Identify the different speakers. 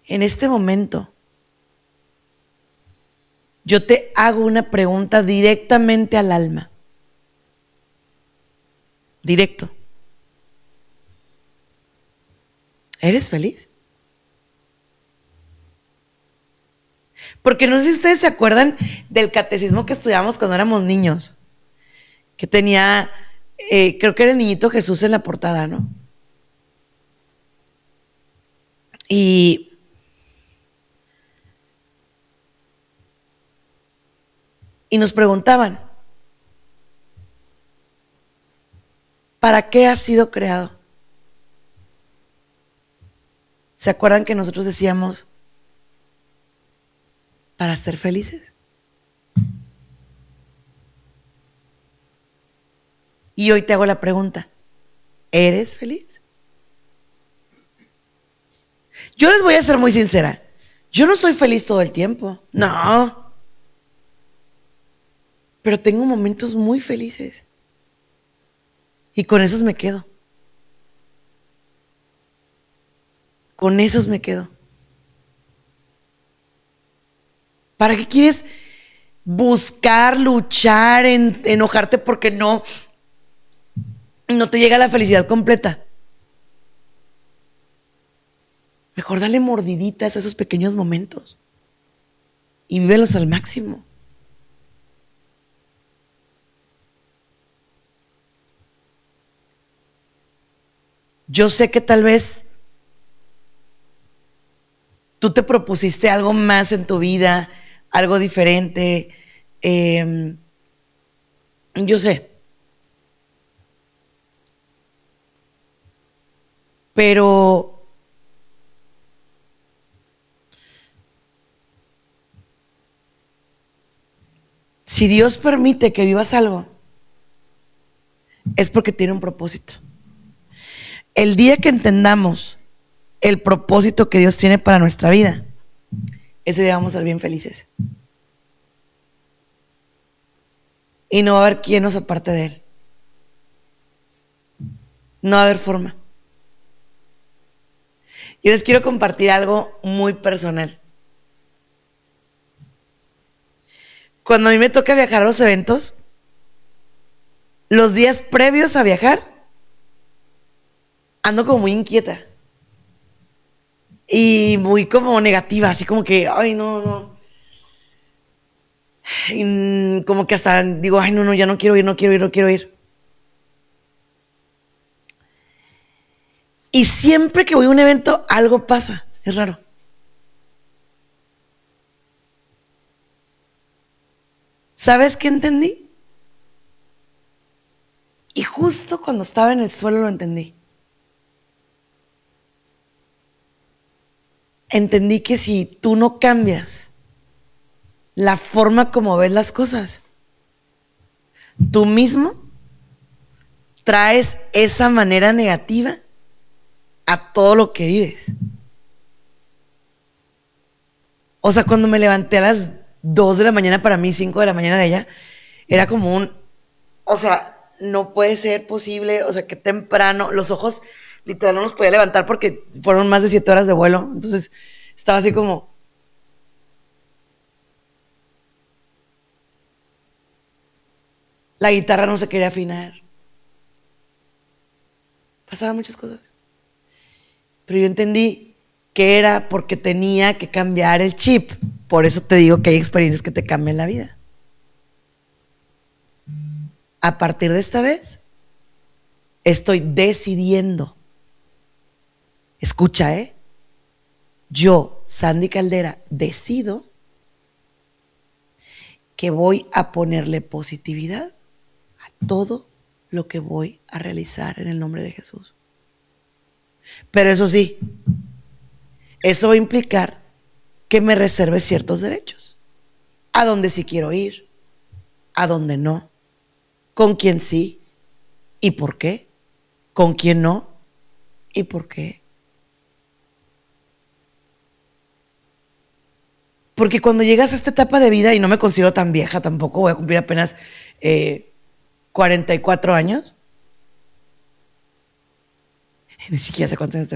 Speaker 1: En este momento, yo te hago una pregunta directamente al alma. Directo. ¿Eres feliz? Porque no sé si ustedes se acuerdan del catecismo que estudiamos cuando éramos niños, que tenía, creo que era el niñito Jesús en la portada, ¿no? Y nos preguntaban, ¿para qué has sido creado? ¿Se acuerdan que nosotros decíamos, para ser felices? Y hoy te hago la pregunta, ¿eres feliz? Yo les voy a ser muy sincera, yo no estoy feliz todo el tiempo, no. Pero tengo momentos muy felices. Y con esos me quedo. Con esos me quedo. ¿Para qué quieres buscar, luchar, enojarte porque no te llega la felicidad completa? Mejor dale mordiditas a esos pequeños momentos y vívelos al máximo. Yo sé que tal vez tú te propusiste algo más en tu vida, algo diferente. Yo sé. Pero si Dios permite que vivas algo, es porque tiene un propósito. El día que entendamos el propósito que Dios tiene para nuestra vida, ese día vamos a ser bien felices. Y no va a haber quien nos aparte de Él. No va a haber forma. Yo les quiero compartir algo muy personal. Cuando a mí me toca viajar a los eventos, los días previos a viajar, ando como muy inquieta. Y muy como negativa, así como que, ay, no. Y como que hasta digo, ay, no, ya no quiero ir. Y siempre que voy a un evento, algo pasa. Es raro. ¿Sabes qué entendí? Y justo cuando estaba en el suelo lo entendí. Entendí que si tú no cambias la forma como ves las cosas, tú mismo traes esa manera negativa a todo lo que vives. O sea, cuando me levanté a las 2 de la mañana, para mí 5 de la mañana de ella, era como o sea, no puede ser posible, o sea, que temprano, los ojos literal no los podía levantar porque fueron más de 7 horas de vuelo, entonces estaba así como... La guitarra no se quería afinar. Pasaban muchas cosas. Pero yo entendí que era porque tenía que cambiar el chip. Por eso te digo que hay experiencias que te cambian la vida. A partir de esta vez, estoy decidiendo. Escucha, yo, Sandy Caldera, decido que voy a ponerle positividad a todo lo que voy a realizar en el nombre de Jesús. Pero eso sí, eso va a implicar que me reserve ciertos derechos. A dónde sí quiero ir, a dónde no, con quién sí y por qué, con quién no y por qué. Porque cuando llegas a esta etapa de vida, y no me considero tan vieja tampoco, voy a cumplir apenas 44 años. Ni siquiera sé cuántos años tengo.